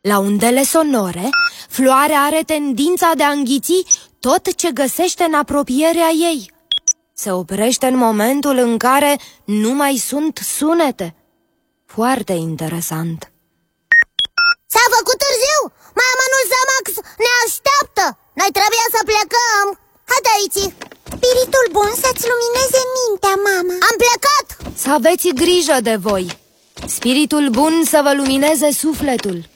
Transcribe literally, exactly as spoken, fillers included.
La undele sonore, floarea are tendința de a înghiți tot ce găsește în apropierea ei. Se oprește în momentul în care nu mai sunt sunete. Foarte interesant. S-a făcut târziu! Mama-nul Zamax ne așteaptă! Noi trebuie să plecăm! Haide aici! Spiritul bun să-ți lumineze mintea, mama! Am plecat! Să aveți grijă de voi! Spiritul bun să vă lumineze sufletul!